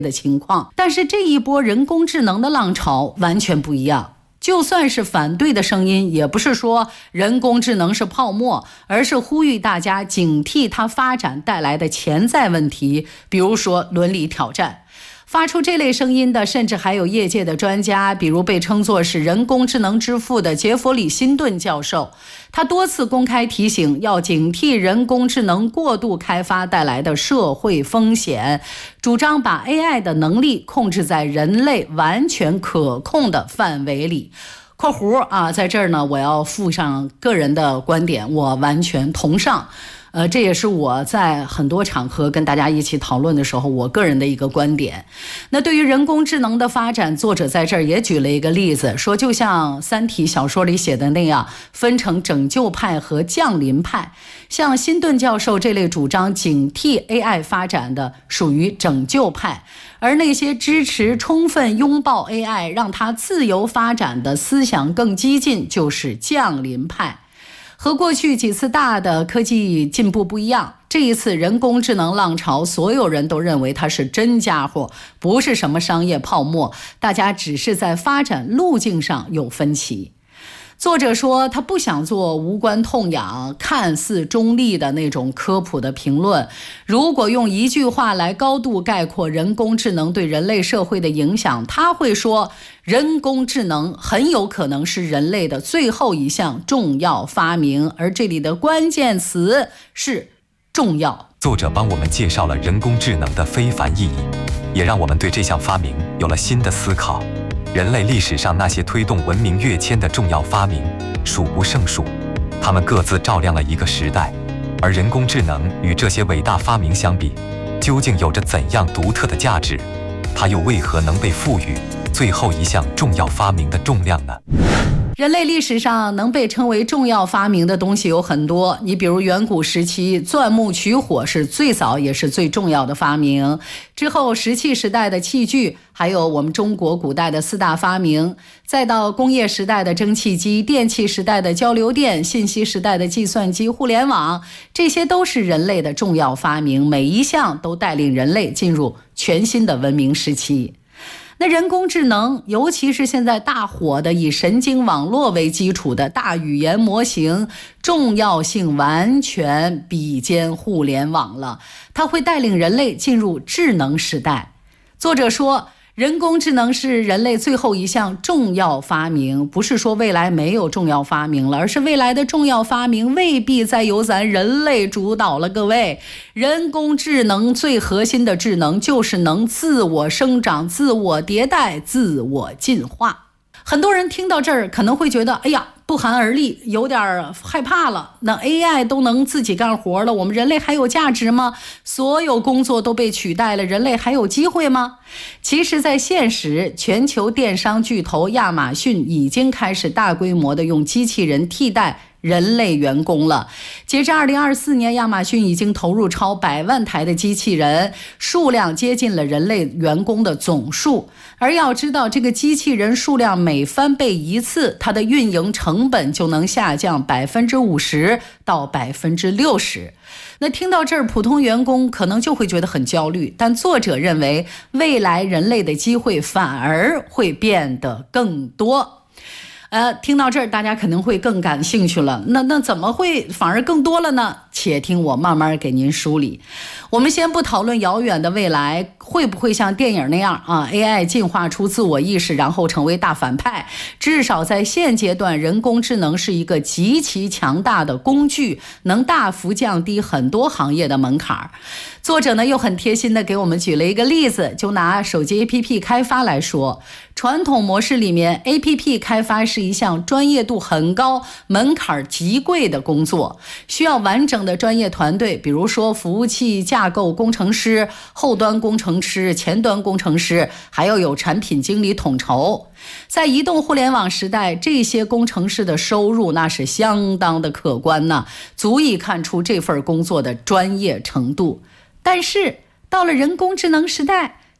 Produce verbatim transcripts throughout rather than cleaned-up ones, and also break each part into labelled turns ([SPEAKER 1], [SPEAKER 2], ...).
[SPEAKER 1] 的情况。但是这一波人工智能的浪潮完全不一样，就算是反对的声音，也不是说人工智能是泡沫，而是呼吁大家警惕它发展带来的潜在问题，比如说伦理挑战。发出这类声音的甚至还有业界的专家，比如被称作是人工智能之父的杰弗里·辛顿教授，他多次公开提醒要警惕人工智能过度开发带来的社会风险，主张把 A I 的能力控制在人类完全可控的范围里。括弧啊，在这儿呢，我要附上个人的观点，我完全同上。呃，这也是我在很多场合跟大家一起讨论的时候，我个人的一个观点。那对于人工智能的发展，作者在这儿也举了一个例子，说就像《三体》小说里写的那样，分成拯救派和降临派。像辛顿教授这类主张警惕 A I 发展的，属于拯救派。而那些支持充分拥抱 A I 让它自由发展的思想更激进，就是降临派。和过去几次大的科技进步不一样，这一次人工智能浪潮，所有人都认为它是真家伙，不是什么商业泡沫，大家只是在发展路径上有分歧。作者说他不想做无关痛痒看似中立的那种科普的评论，如果用一句话来高度概括人工智能对人类社会的影响，他会说人工智能很有可能是人类的最后一项重要发明，而这里的关键词是重要。
[SPEAKER 2] 作者帮我们介绍了人工智能的非凡意义，也让我们对这项发明有了新的思考。人类历史上那些推动文明跃迁的重要发明数不胜数，它们各自照亮了一个时代。而人工智能与这些伟大发明相比，究竟有着怎样独特的价值？它又为何能被赋予最后一项重要发明的重量呢？
[SPEAKER 1] 人类历史上能被称为重要发明的东西有很多，你比如远古时期钻木取火是最早也是最重要的发明，之后石器时代的器具，还有我们中国古代的四大发明，再到工业时代的蒸汽机，电气时代的交流电，信息时代的计算机、互联网，这些都是人类的重要发明，每一项都带领人类进入全新的文明时期。那人工智能，尤其是现在大火的以神经网络为基础的大语言模型，重要性完全比肩互联网了，它会带领人类进入智能时代。作者说，人工智能是人类最后一项重要发明，不是说未来没有重要发明了，而是未来的重要发明未必再由咱人类主导了。各位，人工智能最核心的智能就是能自我生长、自我迭代、自我进化。很多人听到这儿可能会觉得，哎呀，不寒而栗，有点害怕了。那 A I 都能自己干活了，我们人类还有价值吗？所有工作都被取代了，人类还有机会吗？其实在现实，全球电商巨头亚马逊已经开始大规模的用机器人替代人类员工了。截至二零二四年，亚马逊已经投入超百万台的机器人，数量接近了人类员工的总数。而要知道，这个机器人数量每翻倍一次，它的运营成本就能下降百分之五十到百分之六十。那听到这儿，普通员工可能就会觉得很焦虑，但作者认为，未来人类的机会反而会变得更多。呃，听到这儿，大家可能会更感兴趣了。那那怎么会反而更多了呢？且听我慢慢给您梳理。我们先不讨论遥远的未来会不会像电影那样啊 ，A I 进化出自我意识，然后成为大反派。至少在现阶段，人工智能是一个极其强大的工具，能大幅降低很多行业的门槛。作者呢又很贴心的给我们举了一个例子，就拿手机 A P P 开发来说，传统模式里面 A P P 开发是一项专业度很高、门槛极贵的工作，需要完整的专业团队，比如说服务器架构工程师、后端工程师、前端工程师，还要有产品经理统筹。在移动互联网时代，这些工程师的收入那是相当的可观呢，足以看出这份工作的专业程度。但是到了人工智能时代，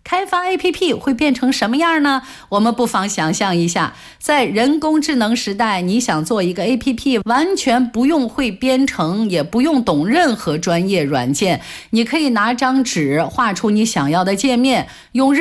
[SPEAKER 1] 开发 A P P 会变成什么样呢？我们不妨想象一下，在人工智能时代，你想做一个 A P P， 完全不用会编程，也不用懂任何专业软件，你可以拿张纸画出你想要的界面，用